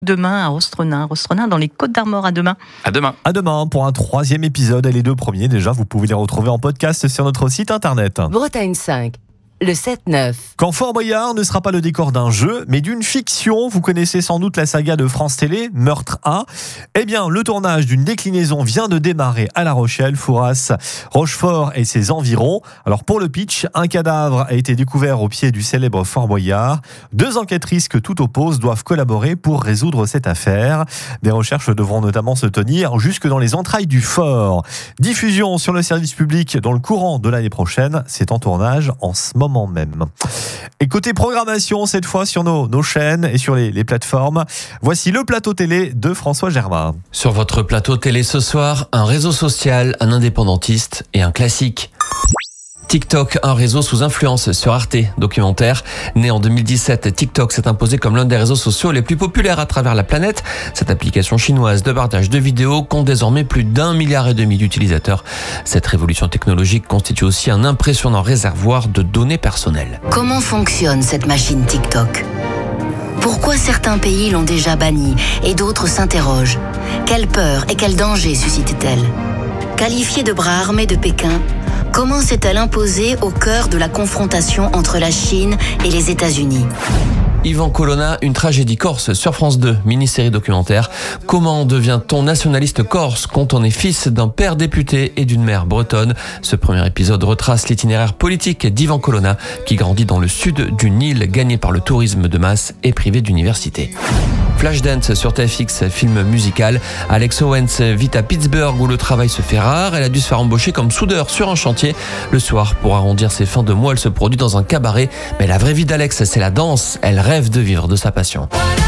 Demain à Rostronin dans les Côtes-d'Armor. À demain. À demain. À demain pour un 3e épisode. Et les 2 premiers, déjà, vous pouvez les retrouver en podcast sur notre site internet. Bretagne 5. Le 7-9. Quand Fort Boyard ne sera pas le décor d'un jeu, mais d'une fiction, vous connaissez sans doute la saga de France Télé, Meurtre A. Eh bien, le tournage d'une déclinaison vient de démarrer à La Rochelle, Fouras, Rochefort et ses environs. Alors pour le pitch, un cadavre a été découvert au pied du célèbre Fort Boyard. 2 enquêtrices que tout oppose doivent collaborer pour résoudre cette affaire. Des recherches devront notamment se tenir jusque dans les entrailles du fort. Diffusion sur le service public dans le courant de l'année prochaine. C'est en tournage en ce moment même. Et côté programmation, cette fois sur nos chaînes et sur les plateformes, voici le plateau télé de François Germain. Sur votre plateau télé ce soir, un réseau social, un indépendantiste et un classique. TikTok, un réseau sous influence sur Arte, documentaire. Né en 2017, TikTok s'est imposé comme l'un des réseaux sociaux les plus populaires à travers la planète. Cette application chinoise de partage de vidéos compte désormais plus d'1,5 milliard d'utilisateurs. Cette révolution technologique constitue aussi un impressionnant réservoir de données personnelles. Comment fonctionne cette machine TikTok ? Pourquoi certains pays l'ont déjà bannie et d'autres s'interrogent ? Quelle peur et quel danger suscite-t-elle ? Qualifiée de bras armés de Pékin, comment s'est-elle imposée au cœur de la confrontation entre la Chine et les États-Unis ? Yvan Colonna, une tragédie corse sur France 2, mini-série documentaire. Comment devient-on nationaliste corse quand on est fils d'un père député et d'une mère bretonne ? Ce premier épisode retrace l'itinéraire politique d'Yvan Colonna, qui grandit dans le sud d'une île gagnée par le tourisme de masse et privée d'université. Flashdance sur TFX, film musical. Alex Owens vit à Pittsburgh où le travail se fait rare. Elle a dû se faire embaucher comme soudeur sur un chantier. Le soir, pour arrondir ses fins de mois, elle se produit dans un cabaret. Mais la vraie vie d'Alex, c'est la danse. Elle rêve de vivre de sa passion.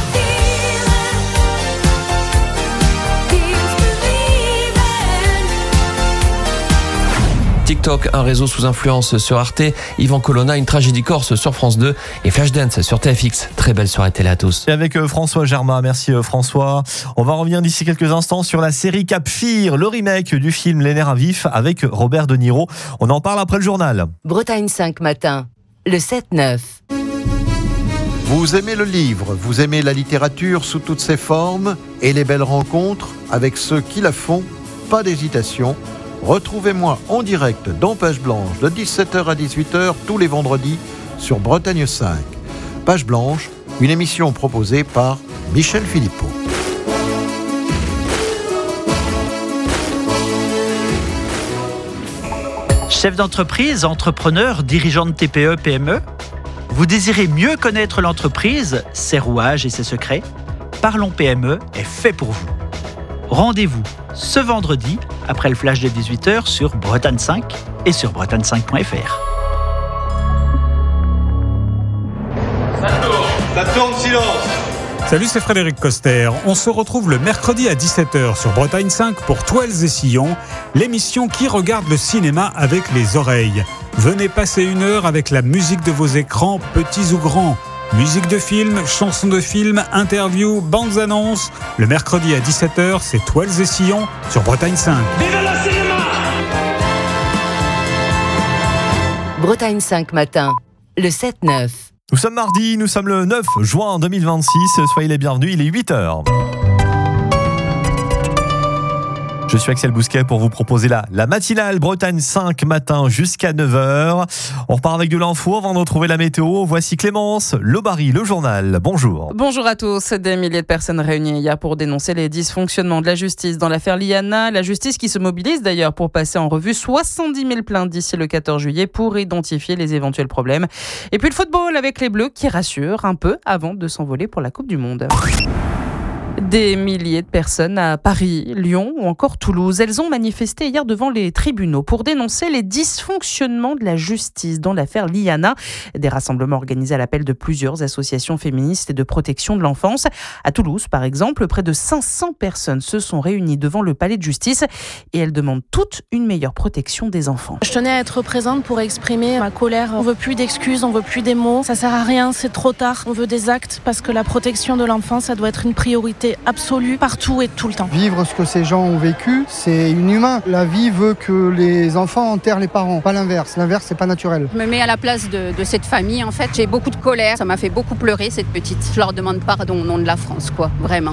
TikTok, un réseau sous influence sur Arte, Yvan Colonna, une tragédie corse sur France 2 et Flashdance sur TFX. Très belle soirée télé à tous. Et avec François Germain, merci François. On va revenir d'ici quelques instants sur la série Cap Fear, le remake du film Les Nerfs à vif avec Robert De Niro. On en parle après le journal. Bretagne 5 matin. Le 7-9. Vous aimez le livre, vous aimez la littérature sous toutes ses formes et les belles rencontres avec ceux qui la font, pas d'hésitation. Retrouvez-moi en direct dans Page Blanche de 17h à 18h tous les vendredis sur Bretagne 5. Page Blanche, une émission proposée par Michel Philippot. Chef d'entreprise, entrepreneur, dirigeant de TPE, PME, vous désirez mieux connaître l'entreprise, ses rouages et ses secrets ? Parlons PME est fait pour vous. Rendez-vous ce vendredi, après le flash de 18h sur Bretagne 5 et sur bretagne5.fr. Ça tourne, silence. Salut, c'est Frédéric Coster. On se retrouve le mercredi à 17h sur Bretagne 5 pour Toiles et Sillons, l'émission qui regarde le cinéma avec les oreilles. Venez passer 1 heure avec la musique de vos écrans, petits ou grands. Musique de film, chansons de film, interviews, bandes annonces. Le mercredi à 17h, c'est Toiles et Sillons sur Bretagne 5. Vive le cinéma! Bretagne 5 matin. Le 7-9. Nous sommes mardi, nous sommes le 9 juin 2026. Soyez les bienvenus, il est 8h. Je suis Axel Bousquet pour vous proposer la matinale Bretagne 5 matin jusqu'à 9h. On repart avec de l'info avant de retrouver la météo. Voici Clémence Lobary, le journal. Bonjour. Bonjour à tous. Des milliers de personnes réunies hier pour dénoncer les dysfonctionnements de la justice dans l'affaire Liana. La justice qui se mobilise d'ailleurs pour passer en revue 70 000 plaintes d'ici le 14 juillet pour identifier les éventuels problèmes. Et puis le football avec les Bleus qui rassurent un peu avant de s'envoler pour la Coupe du Monde. Des milliers de personnes à Paris, Lyon ou encore Toulouse. Elles ont manifesté hier devant les tribunaux pour dénoncer les dysfonctionnements de la justice dans l'affaire Liana. Des rassemblements organisés à l'appel de plusieurs associations féministes et de protection de l'enfance. À Toulouse, par exemple, près de 500 personnes se sont réunies devant le palais de justice et elles demandent toutes une meilleure protection des enfants. Je tenais à être présente pour exprimer ma colère. On veut plus d'excuses, on veut plus des mots. Ça sert à rien, c'est trop tard. On veut des actes parce que la protection de l'enfant, ça doit être une priorité. sécurité absolue partout et tout le temps. Vivre ce que ces gens ont vécu, c'est inhumain. La vie veut que les enfants enterrent les parents, pas l'inverse. L'inverse, c'est pas naturel. Je me mets à la place de cette famille, en fait. J'ai beaucoup de colère. Ça m'a fait beaucoup pleurer, cette petite. Je leur demande pardon au nom de la France, quoi. Vraiment.